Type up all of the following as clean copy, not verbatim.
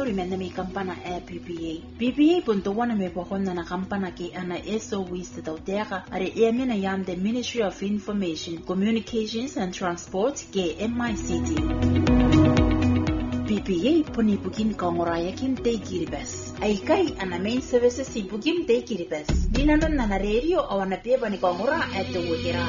women na may kampana BPA. BPA punto wana may pokon na kampana ki ana SOWs ta tawteka are na yam the Ministry of Information, Communications and Transport ke MICT. BPA puni bukin kongoraya kim te kiribas. Ay kay ana main services si bukim te kiribas. Dinanon na radio awana peba ni kongora at the wikira.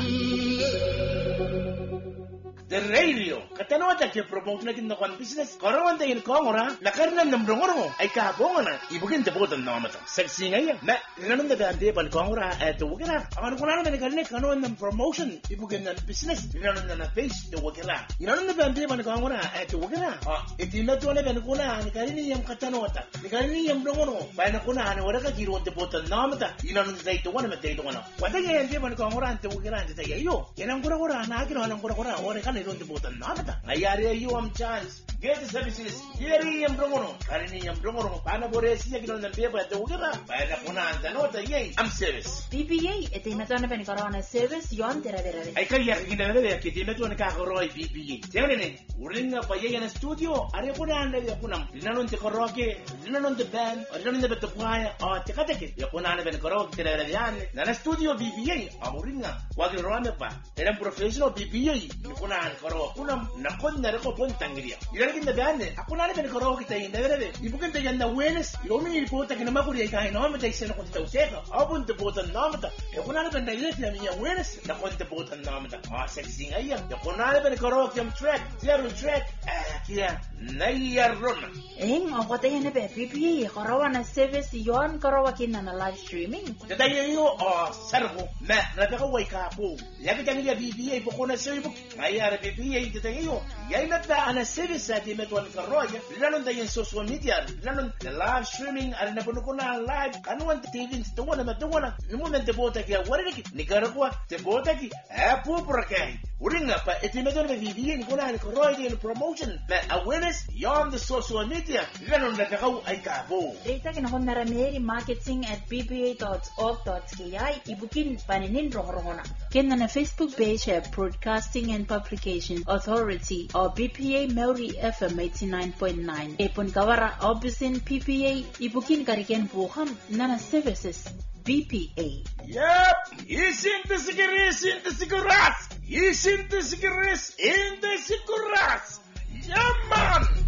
The radio, katanota ke promote na kinakon business, karawan tayo kongora, lakarnan ng brongoro, ay kabongan na, ibugin te botan na mamata. Sexy ngayon, na, nanong na dante pan kongora, eto wagila. Awan ko na naman kanon ng promotion, ibugin ng business, nanong na face, te wagila. Nanong na dante pan kongora, eto wagila. Itimeto na ben ko na, nikarini yung katanota, nikarini yung brongoro, bayan ako na, wala ka giron te botan na mamata. Nanong na dito wana, dito wana. Wala nga yan pan kongora, te wagila, te tayo. Yan ang kura-kura, nakakino ang kura-kura, wala ka don't debutan namata. Ayari you am chance. Get the services. Yeri am brongono. Karini am brongono. Pana bore siya ginon ng beba te ugera. Para kuna ang tanota yey. Am service. BPA ete meto na pen corona service yon tera. Ay kaya kinana kiti meto na kakoroy BPA. Tiyan ni. Uring na payay na studio. Ari kuna na ya kuna. Linanon te koroke. Linanon te band. Linanon te betupaya. Tikateke. Ya kuna na pen koroke tera yan. Na studio BPA. Uring na. Wag rona pa. Era professional BPA. Kuna karo kunam nakon na ko pon tangriya ilagin na dane ako na rin karo kita yin dere ibukan tayan na wenes yomi ipota kinama ko kay no mata isena ko tawseka abun te botan namata ako na rin na yet na miya wenes nakon te botan namata sexy ayan ako na rin karo kyam track zero track kiya nayaron ako tayan na BPA karawa na service yon karawa kinna na live streaming tatayo sarbo na rabaka way kapo yaki taniya BPA ko na service ayara BPA tatayo yay nata ana service sa di metwan karoya lanon da yung social media lanon the live streaming ari na puno ko na live kanuan TV to wana matwana moment te bota ki wala ni karakwa te bota ki apu prakay uringa pa etimetwan na BPA ni kuna ni karoya di promotion na awareness yon the social media lanon da kau ay kabo data kinahon na rameri marketing at bpa.org.ki ibukin paninin rongrongona kenna na Facebook page Broadcasting and Publication Authority or BPA Maori FM 89.9. Epon kawara obisin PPA ibukin kariken buham nana services BPA. Yep, isin the siguras. Yeah, man.